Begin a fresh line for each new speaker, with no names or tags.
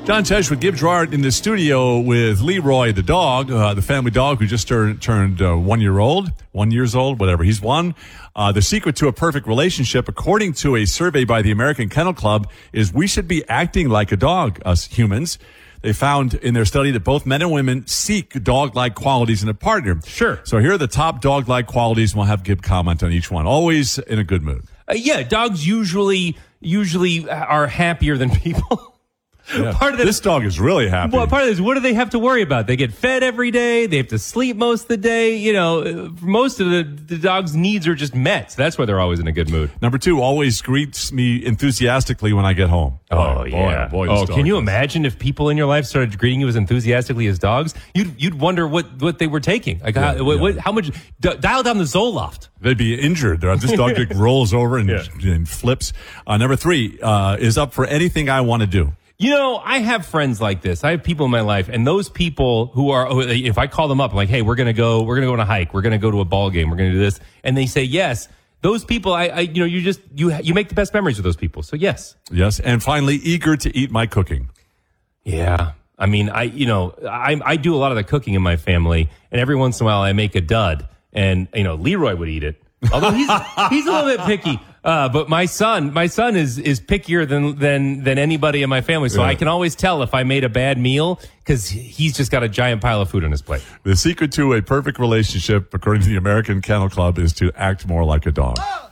John Tesh with Gibbs Gerard in the studio with Leroy, the dog, the family dog who just turned 1 year old, 1 year old, whatever. He's one. The secret to a perfect relationship, according to a survey by the American Kennel Club, is we should be acting like a dog, us humans. They found in their study that both men and women seek dog-like qualities in a partner.
Sure.
So here are the top dog-like qualities, and we'll have Gib comment on each one. Always in a good mood.
Yeah, dogs usually are happier than people.
Yeah. This dog is really happy.
Well, part of this, what do they have to worry about? They get fed every day. They have to sleep most of the day. You know, most of the dog's needs are just met. So that's why they're always in a good mood.
Number 2, always greets me enthusiastically when I get home.
Boy, can you imagine if people in your life started greeting you as enthusiastically as dogs? You'd wonder what they were taking. Like how much? Dial down the Zoloft.
They'd be injured. This dog just rolls over and flips. Number 3 is up for anything I want to do.
You know, I have friends like this. I have people in my life, and those people who are, if I call them up, I'm like, hey, we're going to go on a hike. We're going to go to a ball game. We're going to do this. And they say yes. Those people, you make the best memories with those people. So yes.
Yes. And finally, eager to eat my cooking.
Yeah. I mean, I do a lot of the cooking in my family, and every once in a while I make a dud, and, Leroy would eat it. Although he's a little bit picky. But my son is pickier than anybody in my family. So I can always tell if I made a bad meal because he's just got a giant pile of food on his plate.
The secret to a perfect relationship, according to the American Kennel Club, is to act more like a dog.